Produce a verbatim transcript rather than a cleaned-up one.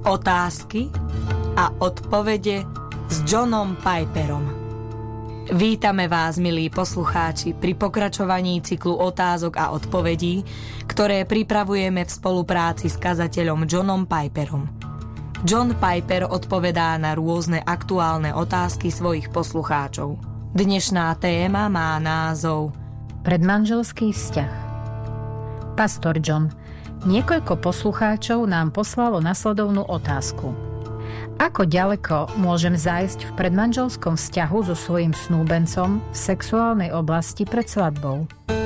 Otázky a odpovede s Johnom Piperom. Vítame vás, milí poslucháči, pri pokračovaní cyklu otázok a odpovedí, ktoré pripravujeme v spolupráci s kazateľom Johnom Piperom. John Piper odpovedá na rôzne aktuálne otázky svojich poslucháčov. Dnešná téma má názov Predmanželský vzťah. Pastor John, niekoľko poslucháčov nám poslalo nasledovnú otázku. Ako ďaleko môžem zájsť v predmanželskom vzťahu so svojím snúbencom v sexuálnej oblasti pred svadbou?